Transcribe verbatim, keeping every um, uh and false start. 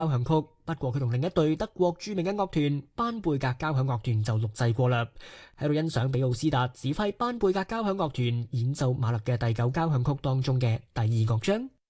響曲，不過佢同另一隊德國著名嘅樂團班貝格交響樂團就錄製過啦。喺度欣賞比奧斯達指揮班貝格交響樂團演奏馬勒嘅第九交響曲當中嘅第二樂章。